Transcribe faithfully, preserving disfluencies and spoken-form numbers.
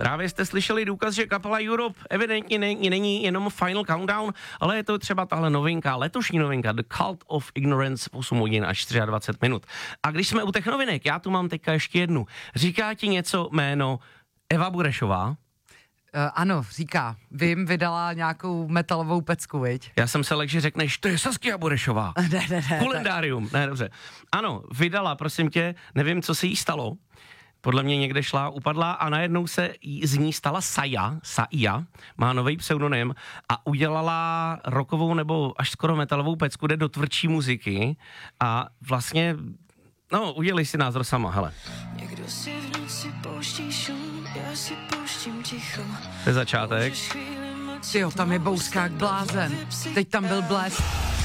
Právě jste slyšeli důkaz, že kapela Europe evidentně není, není jenom Final Countdown, ale je to třeba tahle novinka, letošní novinka The Cult of Ignorance, osm hodin až dvacet čtyři minut. A když jsme u těch novinek, já tu mám teďka ještě jednu. Říká ti něco jméno Eva Burešová? Uh, ano, říká. Vím, vydala nějakou metalovou pecku, viď? Já jsem se lek, že řekneš, to je Saskia Burešová. ne, ne, ne. Kalendárium. Ne, dobře. Ano, vydala, prosím tě, nevím, co se jí stalo. Podle mě někde šla, upadla a najednou se z ní stala Saja, Saia, má nový pseudonym a udělala rockovou nebo až skoro metalovou pecku, jde do tvrdší muziky a vlastně, no, udělej si názor sama, hele. Někdo si v noci pouští šum, já si pouštím ticho. To je začátek. Tyjo, tam je bouřkák blázen. Teď tam byl blesk.